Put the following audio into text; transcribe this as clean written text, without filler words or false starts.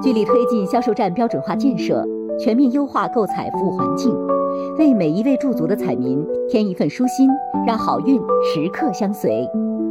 聚力推进销售站标准化建设，全面优化购采服务环境，为每一位驻足的彩民添一份舒心，让好运时刻相随。